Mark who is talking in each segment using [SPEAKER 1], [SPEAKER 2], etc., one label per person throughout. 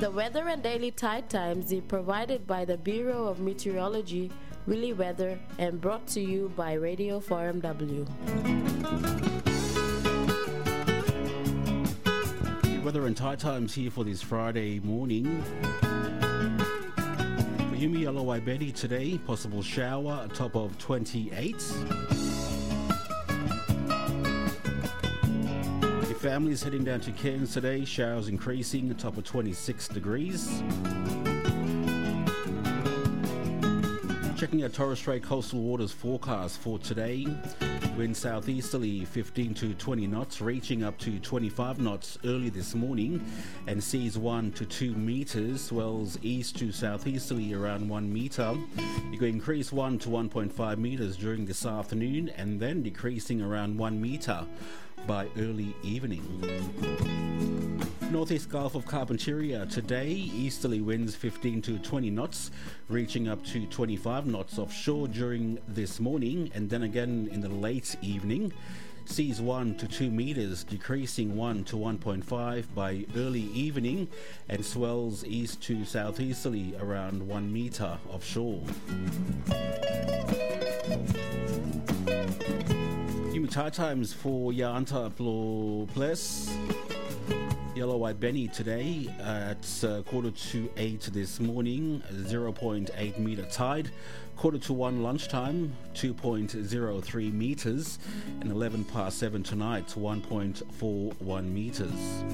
[SPEAKER 1] The weather and daily tide times is provided by the Bureau of Meteorology, Willy Weather, and brought to you by Radio 4MW.
[SPEAKER 2] Weather and tide times here for this Friday morning. For Yumi Alawaibedi today, possible shower, a top of 28. Families heading down to Cairns today, showers increasing, a top of 26 degrees. Checking out Torres Strait coastal waters forecast for today. Wind southeasterly 15 to 20 knots, reaching up to 25 knots early this morning, and seas 1 to 2 meters. Swells east to southeasterly around 1 meter. It will increase 1 to 1.5 meters during this afternoon, and then decreasing around 1 meter by early evening. Northeast Gulf of Carpentaria today, easterly winds 15 to 20 knots, reaching up to 25 knots offshore during this morning, and then again in the late evening. Seas 1 to 2 meters, decreasing 1 to 1.5 by early evening, and swells east to southeasterly around 1 meter offshore. Tide times for Yanta Ples, Alawaibeni today at 7:45 this morning, 0.8 meter tide. 1:45 lunchtime, 2.03 meters, and 7:11 tonight, 1.41 meters.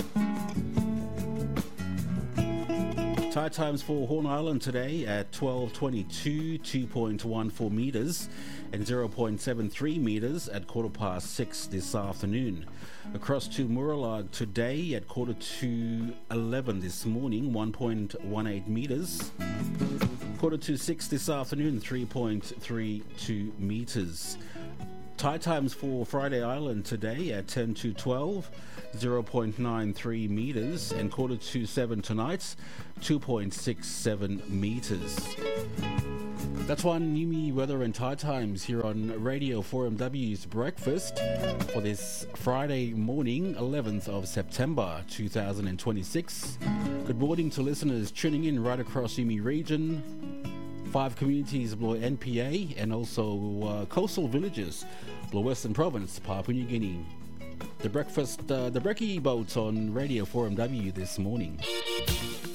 [SPEAKER 2] Tide times for Horn Island today at 12:22, 2.14 meters, and 0.73 meters at 6:15 this afternoon. Across to Muralag today at 11:45 this morning, 1.18 meters. 6:45 this afternoon, 3.32 meters. Tide times for Friday Island today at 10 to 12, 0.93 meters, and 6:45 tonight, 2.67 meters. That's one Yumi weather and tide times here on Radio 4MW's Breakfast for this Friday morning, 11th of September 2026. Good morning to listeners tuning in right across Yumi region, 5 communities below NPA, and also coastal villages below Western Province, Papua New Guinea. The Brekkie boat on Radio 4MW this morning.